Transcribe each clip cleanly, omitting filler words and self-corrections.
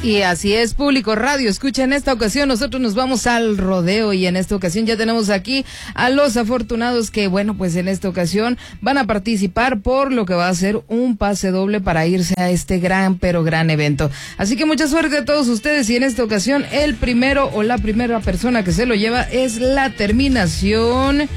Y así es, público radio, escucha, en esta ocasión nosotros nos vamos al rodeo y en esta ocasión ya tenemos aquí a los afortunados que, bueno, pues en esta ocasión van a participar por lo que va a ser un pase doble para irse a este gran, pero gran evento. Así que mucha suerte a todos ustedes y en esta ocasión el primero o la primera persona que se lo lleva es la terminación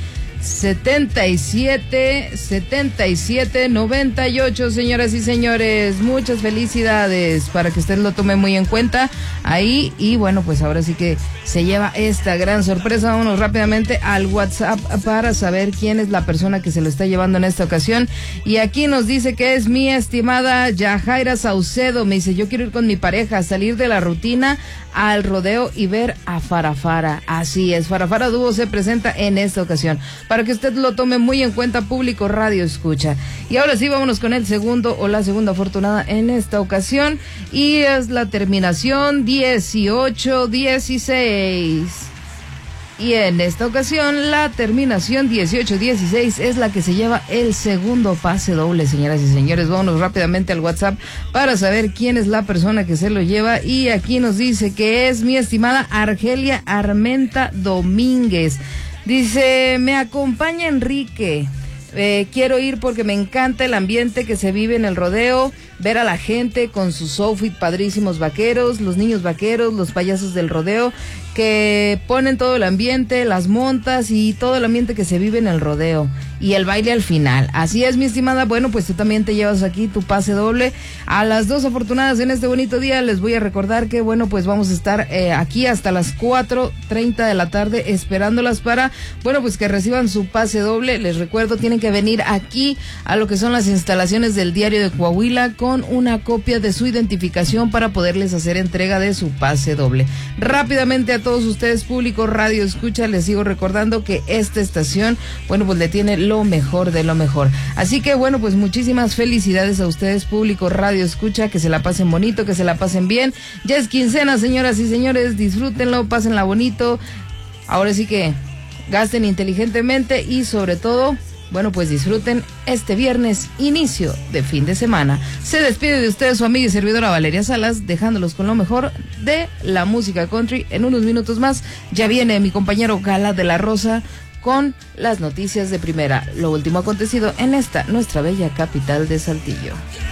9798, señoras y señores. Muchas felicidades para que usted lo tome muy en cuenta ahí. Y bueno, pues ahora sí que se lleva esta gran sorpresa. Vámonos rápidamente al WhatsApp para saber quién es la persona que se lo está llevando en esta ocasión. Y aquí nos dice que es mi estimada Yajaira Saucedo. Me dice: yo quiero ir con mi pareja, salir de la rutina al rodeo y ver a Farafara. Así es, Farafara Dúo se presenta en esta ocasión, para que usted lo tome muy en cuenta, público radio escucha. Y ahora sí, vámonos con el segundo o la segunda afortunada en esta ocasión, y es la terminación 1816. Y en esta ocasión, la terminación 1816 es la que se lleva el segundo pase doble, señoras y señores. Vámonos rápidamente al WhatsApp para saber quién es la persona que se lo lleva. Y aquí nos dice que es mi estimada Argelia Armenta Domínguez. Dice: me acompaña Enrique. Quiero ir porque me encanta el ambiente que se vive en el rodeo, ver a la gente con sus outfits padrísimos vaqueros, los niños vaqueros, los payasos del rodeo, que ponen todo el ambiente, las montas y todo el ambiente que se vive en el rodeo y el baile al final. Así es, mi estimada. Bueno, pues tú también te llevas aquí tu pase doble. A las dos afortunadas en este bonito día les voy a recordar que, bueno, pues vamos a estar aquí hasta las 4:30 de la tarde esperándolas para, bueno, pues que reciban su pase doble. Les recuerdo, tienen que venir aquí a lo que son las instalaciones del Diario de Coahuila con una copia de su identificación para poderles hacer entrega de su pase doble. Rápidamente a todos ustedes, público radio escucha, les sigo recordando que esta estación, bueno, pues le tiene lo mejor de lo mejor. Así que, bueno, pues muchísimas felicidades a ustedes, público radio escucha, que se la pasen bonito, que se la pasen bien. Ya es quincena, señoras y señores, disfrútenlo, pásenla bonito. Ahora sí que gasten inteligentemente y sobre todo, bueno, pues disfruten este viernes, inicio de fin de semana. Se despide de ustedes su amiga y servidora Valeria Salas, dejándolos con lo mejor de la música country. En unos minutos más ya viene mi compañero Gala de la Rosa con las noticias de primera, lo último acontecido en esta, nuestra bella capital de Saltillo.